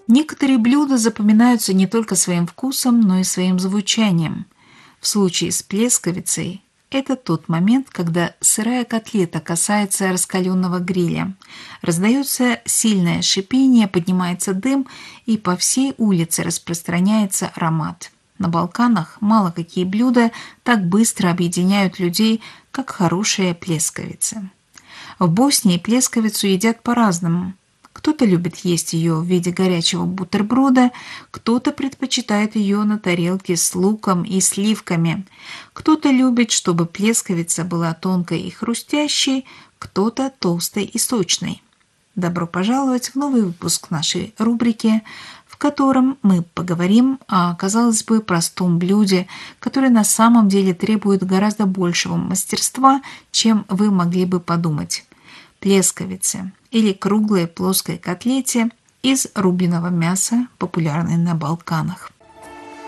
Некоторые блюда запоминаются не только своим вкусом, но и своим звучанием. В случае с плесковицей это тот момент, когда сырая котлета касается раскаленного гриля. Раздается сильное шипение, поднимается дым, и по всей улице распространяется аромат. На Балканах мало какие блюда так быстро объединяют людей, как хорошая плесковица. В Боснии плесковицу едят по-разному. Кто-то любит есть ее в виде горячего бутерброда, кто-то предпочитает ее на тарелке с луком и сливками, кто-то любит, чтобы плесковица была тонкой и хрустящей, кто-то толстой и сочной. Добро пожаловать в новый выпуск нашей рубрики, в котором мы поговорим о, казалось бы, простом блюде, которое на самом деле требует гораздо большего мастерства, чем вы могли бы подумать. Плесковице или круглой плоской котлете из рубленого мяса, популярной на Балканах.